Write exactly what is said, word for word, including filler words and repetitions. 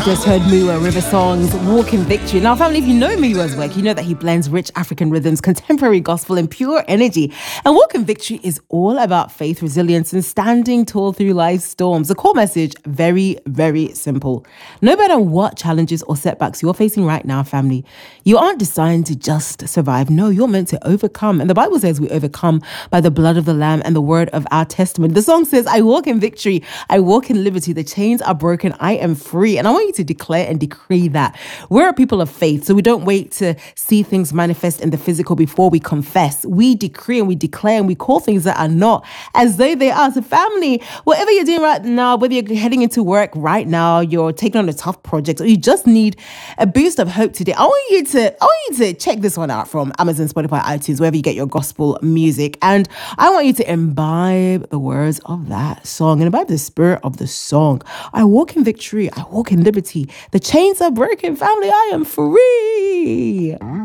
just heard Miwa River Song's Walk in Victory. Now, family, if you know Miwa's work, you know that he blends rich African rhythms, contemporary gospel, and pure energy. And Walk in Victory is all about faith, resilience, and standing tall through life's storms. The core message, very, very simple. No matter what challenges or setbacks you're facing right now, family, you aren't designed to just survive. No, you're meant to overcome. And the Bible says we overcome by the blood of the Lamb and the word of our testimony. The song says, I walk in victory. I walk in liberty. The chains are broken. I am free. And I want you to declare and decree that. We're a people of faith, so we don't wait to see things manifest in the physical before we confess. We decree and we declare and we call things that are not as though they are. So family, whatever you're doing right now, whether you're heading into work right now, you're taking on a tough project, or you just need a boost of hope today, I want you to, I want you to check this one out from Amazon, Spotify, iTunes, wherever you get your gospel music. And I want you to imbibe the words of that song and imbibe the spirit of the song. I walk in victory. I walk in liberty. The chains are broken, family. I am free.